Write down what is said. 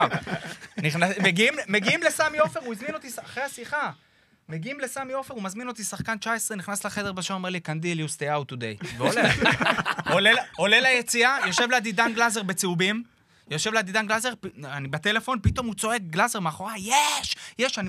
מגיעים לסמי עופר, הוא הזמין אותי אחרי השיחה. מגיעים לסמי עופר, הוא מזמין אותי שחקן 19, נכנס לחדר בשער, אומר לי, קנדיל, you stay out today. והולך. עולה ליציאה, יושב לידי דן גלאזר בצהובים, אני בטלפון, פתאום הוא צועק גלאזר מאחורי, יש, אני